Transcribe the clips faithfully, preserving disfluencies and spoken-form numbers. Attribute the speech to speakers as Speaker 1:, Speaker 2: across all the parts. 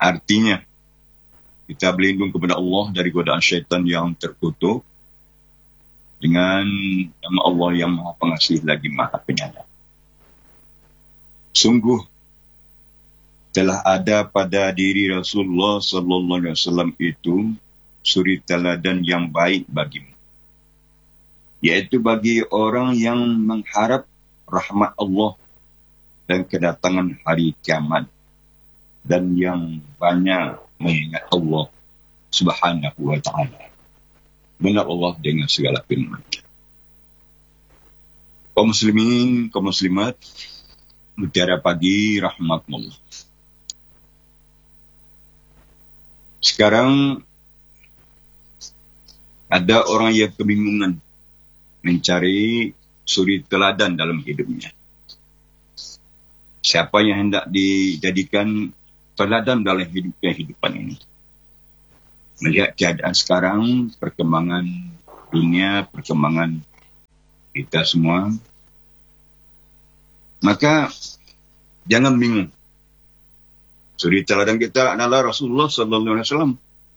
Speaker 1: Artinya, kita berlindung kepada Allah dari godaan syaitan yang terkutuk dengan nama Allah yang Maha Pengasih lagi Maha Penyayang. Sungguh telah ada pada diri Rasulullah sallallahu alaihi wasallam itu suri teladan yang baik bagimu, yaitu bagi orang yang mengharap rahmat Allah dan kedatangan hari kiamat, dan yang banyak mengingat Allah Subhanahu wa ta'ala. Benar Allah dengan segala firman. Kaum muslimin, kaum muslimat, mutiara pagi rahmatullah. Sekarang ada orang yang kebingungan mencari suri teladan dalam hidupnya. Siapa yang hendak dijadikan teladan dalam hidup kehidupan ini? Melihat keadaan sekarang, perkembangan dunia, perkembangan kita semua, maka jangan bingung. Suri teladan kita adalah Rasulullah sallallahu alaihi wasallam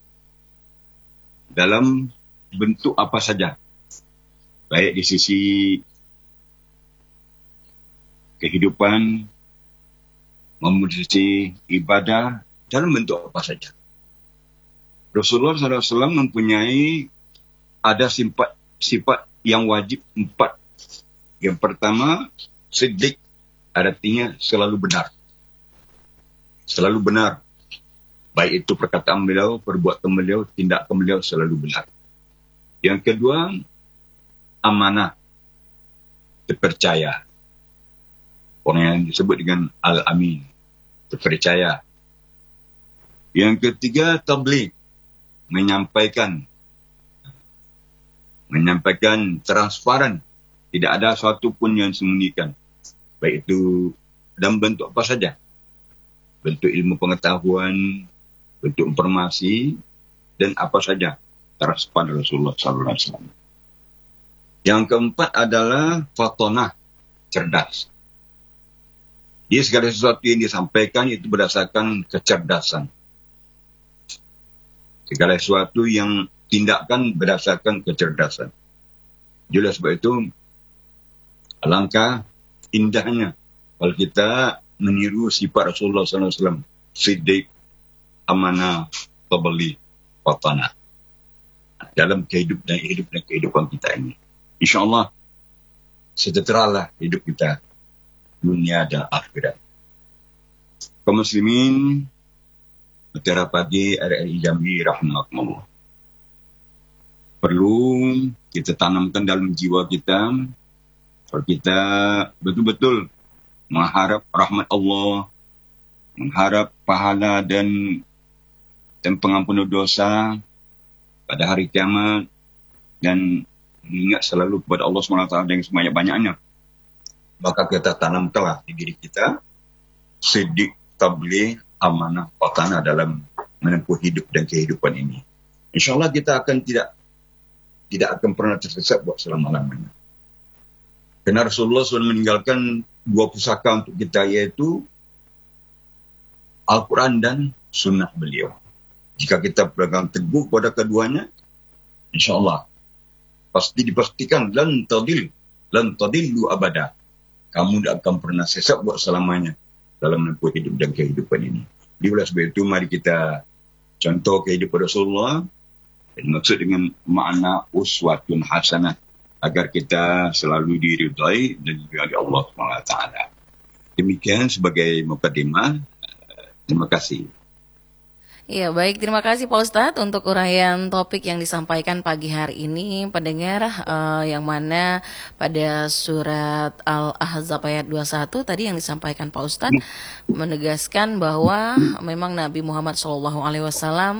Speaker 1: dalam bentuk apa saja, baik di sisi kehidupan, maupun di sisi ibadah, dalam bentuk apa saja. Rasulullah sallallahu alaihi wasallam mempunyai ada sifat sifat yang wajib empat. Yang pertama, siddiq, artinya selalu benar. Selalu benar. Baik itu perkataan beliau, perbuatan beliau, tindakan beliau selalu benar. Yang kedua, amanah, terpercaya. Orang yang disebut dengan Al-Amin, terpercaya. Yang ketiga, tabligh, menyampaikan. Menyampaikan transparan. Tidak ada sesuatu pun yang disembunyikan. Baik itu dalam bentuk apa saja. Bentuk ilmu pengetahuan, bentuk informasi, dan apa saja. Transparan Rasulullah sallallahu alaihi wasallam. Yang keempat adalah fatonah, cerdas. Dia segala sesuatu yang disampaikan itu berdasarkan kecerdasan. Segala sesuatu yang tindakan berdasarkan kecerdasan. Jelas sebab itu, alangkah indahnya kalau kita meniru sifat Rasulullah sallallahu alaihi wasallam. Siddiq, amanah, tabligh, fatanah. Dalam kehidupan dan hidup dan kehidupan kita ini. InsyaAllah, sejahteralah hidup kita. Dunia dan akhirat. Kaum muslimin, mutiara pagi R R I Jambi rahmatullah. Perlu kita tanamkan dalam jiwa kita, kalau kita betul-betul mengharap rahmat Allah, mengharap pahala dan dan pengampunan dosa pada hari kiamat, dan mengingat selalu kepada Allah subhanahu wa taala dengan sebanyak-banyaknya. Maka kita tanamkanlah di diri kita siddiq, tabligh, amanah, fatanah dalam menempuh hidup dan kehidupan ini. InsyaAllah kita akan tidak tidak akan pernah tersesat buat selama-lamanya. Karena Rasulullah sudah meninggalkan dua pusaka untuk kita, yaitu Al-Quran dan sunnah beliau. Jika kita pegang teguh pada keduanya, insyaAllah pasti dipastikan lan tadil, lan tadillu abada. Kamu tidak akan pernah sesat buat selamanya dalam menempuh hidup dan kehidupan ini. Di oleh sebab itu, mari kita contoh kehidupan Rasulullah, dan maksud dengan makna uswatun hasanah, agar kita selalu diridai dan diridai Allah subhanahu wa taala. Demikian sebagai mukadimah. Terima kasih.
Speaker 2: Ya, baik, terima kasih Pak Ustadz untuk uraian topik yang disampaikan pagi hari ini, pendengar, uh, yang mana pada surat Al-Ahzab ayat dua puluh satu tadi yang disampaikan Pak Ustadz menegaskan bahwa memang Nabi Muhammad shallallahu alaihi wasallam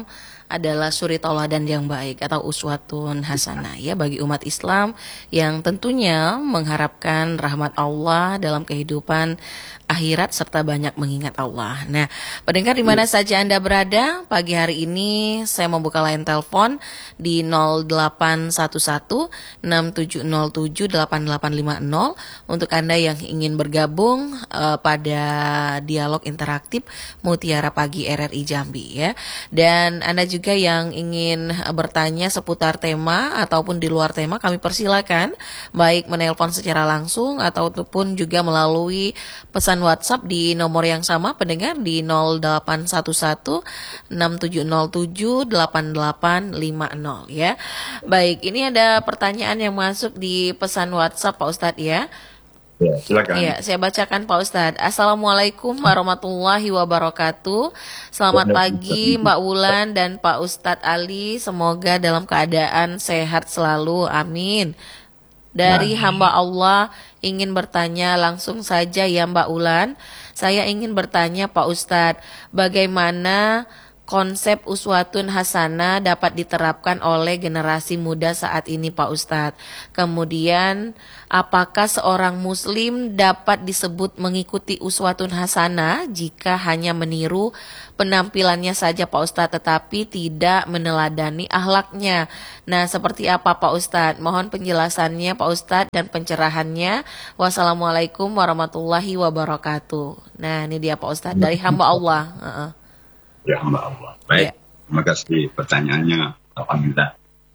Speaker 2: adalah suri tauladan yang baik atau uswatun hasanah ya bagi umat Islam yang tentunya mengharapkan rahmat Allah dalam kehidupan akhirat serta banyak mengingat Allah. Nah, pendengar di mana saja Anda berada, pagi hari ini saya membuka line telepon di nol delapan satu satu enam tujuh nol tujuh delapan delapan lima nol untuk Anda yang ingin bergabung uh, pada dialog interaktif Mutiara Pagi R R I Jambi ya. Dan Anda juga yang ingin bertanya seputar tema ataupun di luar tema, kami persilakan baik menelpon secara langsung ataupun juga melalui pesan WhatsApp di nomor yang sama pendengar di nol delapan satu satu enam tujuh nol tujuh delapan delapan lima nol ya. Baik, ini ada pertanyaan yang masuk di pesan WhatsApp Pak Ustadz ya.
Speaker 1: Ya, silakan.
Speaker 2: Iya, saya bacakan Pak Ustadz. Assalamualaikum warahmatullahi wabarakatuh. Selamat pagi Mbak Wulan dan Pak Ustadz Ali. Semoga dalam keadaan sehat selalu. Amin. Dari hamba Allah ingin bertanya langsung saja ya Mbak Ulan. Saya ingin bertanya Pak Ustadz, bagaimana konsep uswatun hasanah dapat diterapkan oleh generasi muda saat ini Pak Ustadz? Kemudian, apakah seorang muslim dapat disebut mengikuti uswatun hasanah jika hanya meniru penampilannya saja Pak Ustadz tetapi tidak meneladani akhlaknya? Nah, seperti apa Pak Ustadz? Mohon penjelasannya Pak Ustadz dan pencerahannya. Wassalamualaikum warahmatullahi wabarakatuh. Nah, ini dia Pak Ustadz dari hamba Allah. Uh-uh.
Speaker 1: Ya hamba Allah. Baik, ya. Terima kasih pertanyaannya. Alhamdulillah.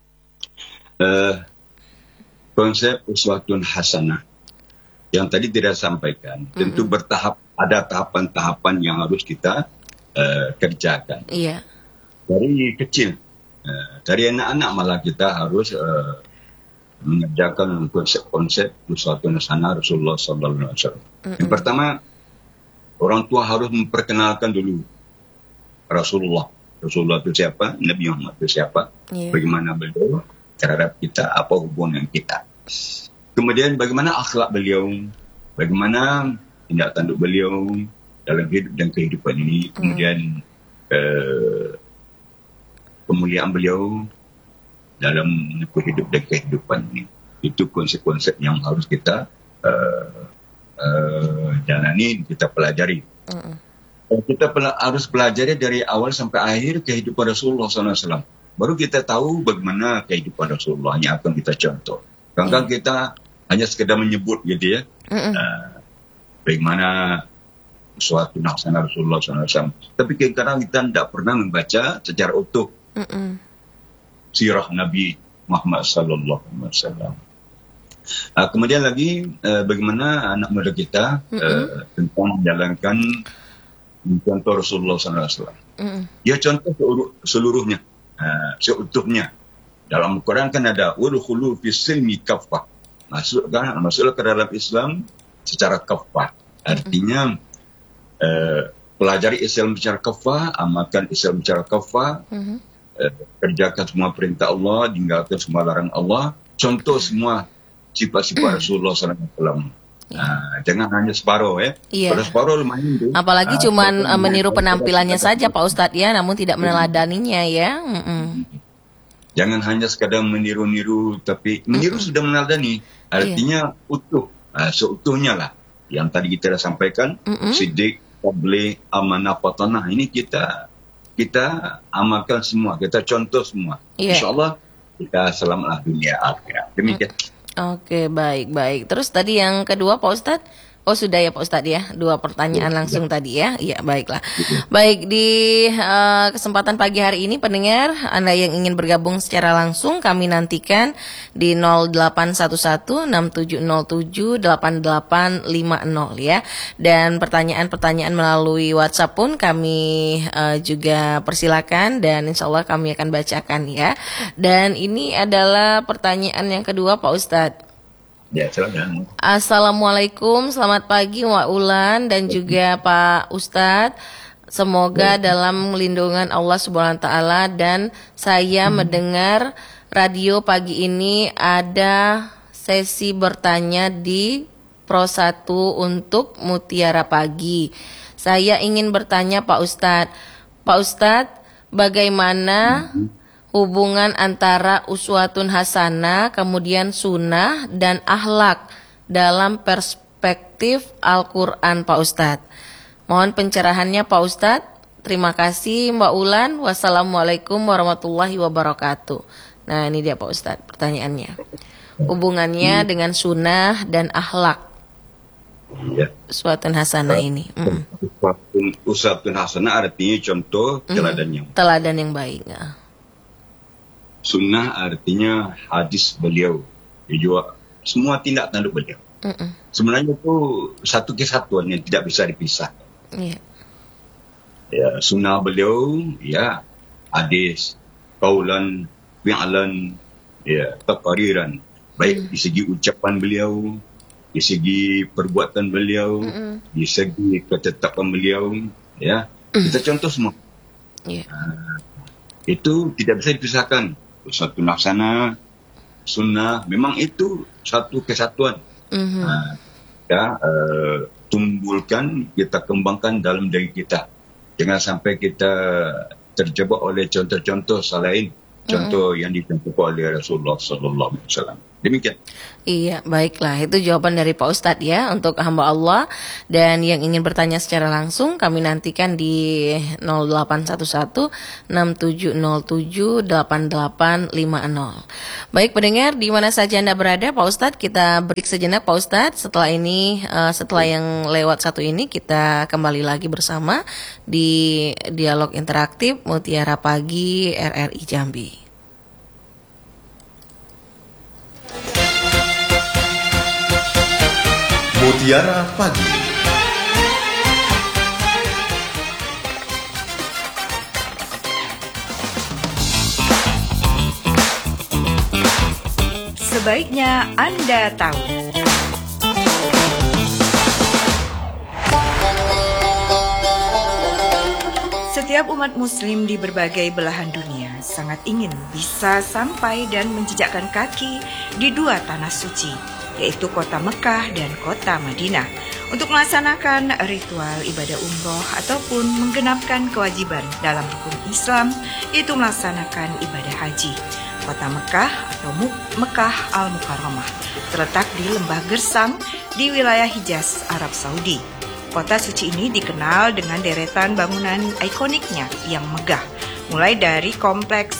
Speaker 1: Uh, konsep uswatun hasanah yang tadi tidak sampaikan, mm-hmm. tentu bertahap, ada tahapan-tahapan yang harus kita uh, kerjakan.
Speaker 2: Iya.
Speaker 1: Dari kecil, uh, dari anak-anak malah kita harus uh, mengerjakan konsep-konsep uswatun hasanah Rasulullah Sallallahu Alaihi Wasallam. Mm-hmm. Yang pertama, orang tua harus memperkenalkan dulu Rasulullah. Rasulullah itu siapa? Nabi Muhammad itu siapa? Yeah. Bagaimana beliau terhadap kita? Apa hubungan kita? Kemudian bagaimana akhlak beliau? Bagaimana tindak tanduk beliau dalam hidup dan kehidupan ini? Kemudian mm. eh, kemuliaan beliau dalam hidup dan kehidupan ini. Itu konsep-konsep yang harus kita eh, eh, jalani, kita pelajari. Mm. Kita harus pelajari dari awal sampai akhir kehidupan Rasulullah Sallallahu Alaihi Wasallam. Baru kita tahu bagaimana kehidupan Rasulullah yang akan kita contoh. Kadang-kadang mm. kita hanya sekedar menyebut gitu ya. Uh, bagaimana suatu hasanah Rasulullah Sallallahu Alaihi Wasallam. Tapi kadang-kadang kita tidak pernah membaca secara utuh Mm-mm. sirah Nabi Muhammad Sallallahu Alaihi Wasallam. Uh, kemudian lagi uh, bagaimana anak muda kita uh, tentang menjalankan contoh Rasulullah Sallallahu Alaihi Wasallam. Mm. Dia contoh seluruhnya, uh, seutuhnya. Dalam Al-Quran kan ada udkhulu fis silmi kaffah. Masukkan, masuklah ke dalam Islam secara kaffah. Artinya mm. uh, pelajari Islam secara kaffah, amalkan Islam secara kaffah, mm-hmm. uh, kerjakan semua perintah Allah, tinggalkan semua larangan Allah, contoh semua sifat-sifat Rasulullah Sallallahu Alaihi Wasallam. Nah, jangan hanya separuh ya.
Speaker 2: Iya.
Speaker 1: Kalau separuh lumayan tuh.
Speaker 2: Apalagi
Speaker 1: Nah,
Speaker 2: cuman uh,
Speaker 1: separuh
Speaker 2: meniru penampilannya
Speaker 1: separuh
Speaker 2: saja Pak Ustadz ya, namun tidak meneladaninya ya. Mm-mm.
Speaker 1: Jangan hanya sekadar meniru-niru, tapi meniru Mm-mm. sudah meneladani. Artinya iya. utuh, nah, seutuhnya lah. Yang tadi kita sudah sampaikan, Mm-mm. sidik, tabligh, amanah, patanah. Ini kita kita amalkan semua, kita contoh semua. Iya. Insya Allah kita selamatlah dunia akhirat. Demikian. Mm.
Speaker 2: Oke, baik-baik. Terus tadi yang kedua Pak Ustadz? Oh sudah ya Pak Ustadz ya, dua pertanyaan langsung ya. Tadi ya. Iya baiklah. Baik, di uh, kesempatan pagi hari ini pendengar, Anda yang ingin bergabung secara langsung kami nantikan di nol delapan satu satu enam tujuh nol tujuh delapan delapan lima nol ya. Dan pertanyaan-pertanyaan melalui WhatsApp pun kami uh, juga persilakan dan insya Allah kami akan bacakan ya. Dan ini adalah pertanyaan yang kedua Pak Ustadz.
Speaker 1: Ya, silakan.
Speaker 2: Assalamualaikum, selamat pagi Wak Ulan dan juga Pak Ustadz. Semoga ya. Dalam lindungan Allah Subhanahu wa taala dan saya hmm. mendengar radio pagi ini ada sesi bertanya di Pro satu untuk Mutiara Pagi. Saya ingin bertanya Pak Ustadz. Pak Ustadz, bagaimana hubungan antara uswatun hasanah, kemudian sunnah dan akhlak dalam perspektif Al-Quran, Pak Ustadz. Mohon pencerahannya, Pak Ustadz. Terima kasih Mbak Ulan. Wassalamualaikum warahmatullahi wabarakatuh. Nah, ini dia Pak Ustadz pertanyaannya. Hubungannya dengan sunnah dan akhlak.
Speaker 1: Ya.
Speaker 2: Uswatun hasanah ini. Mm.
Speaker 1: Uswatun hasanah artinya contoh teladan yang
Speaker 2: mm. teladan yang baik. Nah.
Speaker 1: Sunnah artinya hadis beliau. Juga semua tindak tanduk beliau. Mm-mm. Sebenarnya itu satu kesatuan yang tidak bisa dipisah. Yeah. Ya, sunnah beliau, ya hadis, kaulan, fi'lan, ya taqriran. Baik mm. di segi ucapan beliau, di segi perbuatan beliau, mm-mm. di segi ketetapan beliau, ya mm. kita contoh semua. Yeah. Nah, itu tidak bisa dipisahkan. Satu laksana, sunnah, memang itu satu kesatuan. Mm-hmm. Nah, ya uh, tumbuhkan, kita kembangkan dalam diri kita. Jangan sampai kita terjebak oleh contoh-contoh selain contoh mm-hmm. yang dicontohkan oleh Rasulullah Sallallahu Alaihi Wasallam. Demikian.
Speaker 2: Iya, baiklah. Itu jawaban dari Pak Ustadz ya untuk hamba Allah. Dan yang ingin bertanya secara langsung kami nantikan di nol delapan satu satu enam tujuh nol tujuh delapan delapan lima nol. Baik pendengar, di mana saja Anda berada, Pak Ustadz, kita break sejenak Pak Ustadz. Setelah ini, uh, setelah yang lewat satu ini, kita kembali lagi bersama di Dialog Interaktif Mutiara Pagi R R I Jambi.
Speaker 3: Mutiara Pagi.
Speaker 4: Sebaiknya Anda tahu. Setiap umat muslim di berbagai belahan dunia sangat ingin bisa sampai dan menjejakkan kaki di dua tanah suci, yaitu kota Mekah dan kota Madinah, untuk melaksanakan ritual ibadah umroh ataupun menggenapkan kewajiban dalam rukun Islam, yaitu melaksanakan ibadah haji. Kota Mekah atau Mekah Al-Mukarramah terletak di Lembah Gersang di wilayah Hijaz, Arab Saudi. Kota suci ini dikenal dengan deretan bangunan ikoniknya yang megah, mulai dari kompleks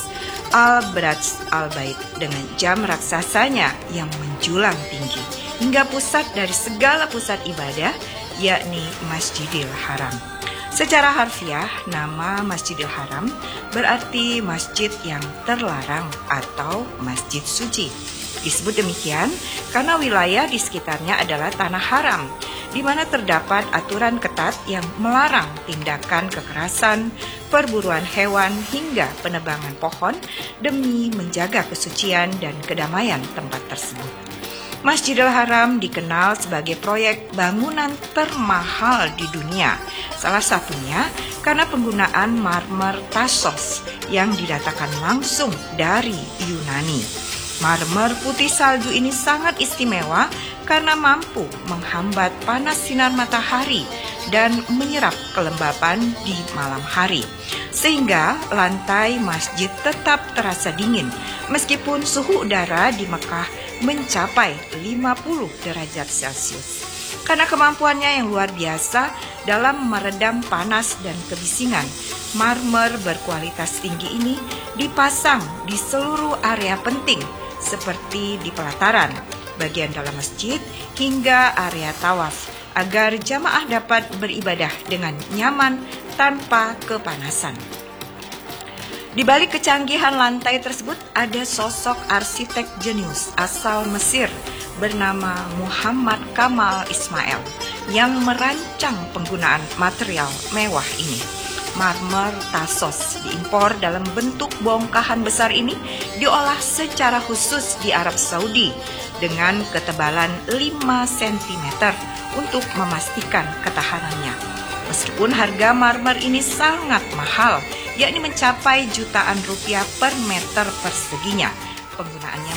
Speaker 4: Al-Braj Al-Bait dengan jam raksasanya yang menjulang tinggi, hingga pusat dari segala pusat ibadah, yakni Masjidil Haram. Secara harfiah, nama Masjidil Haram berarti masjid yang terlarang atau masjid suci. Disebut demikian karena wilayah di sekitarnya adalah tanah haram, di mana terdapat aturan ketat yang melarang tindakan kekerasan, perburuan hewan, hingga penebangan pohon demi menjaga kesucian dan kedamaian tempat tersebut. Masjidil Haram dikenal sebagai proyek bangunan termahal di dunia, salah satunya karena penggunaan marmer Tassos yang didatangkan langsung dari Yunani. Marmer putih salju ini sangat istimewa karena mampu menghambat panas sinar matahari dan menyerap kelembapan di malam hari, sehingga lantai masjid tetap terasa dingin meskipun suhu udara di Mekah mencapai lima puluh derajat Celcius. Karena kemampuannya yang luar biasa dalam meredam panas dan kebisingan, marmer berkualitas tinggi ini dipasang di seluruh area penting seperti di pelataran, bagian dalam masjid, hingga area tawaf, agar jamaah dapat beribadah dengan nyaman tanpa kepanasan. Di balik kecanggihan lantai tersebut ada sosok arsitek jenius asal Mesir bernama Muhammad Kamal Ismail yang merancang penggunaan material mewah ini. Marmer Tassos diimpor dalam bentuk bongkahan besar ini diolah secara khusus di Arab Saudi dengan ketebalan lima sentimeter untuk memastikan ketahanannya. Meskipun harga marmer ini sangat mahal, yakni mencapai jutaan rupiah per meter perseginya, penggunaannya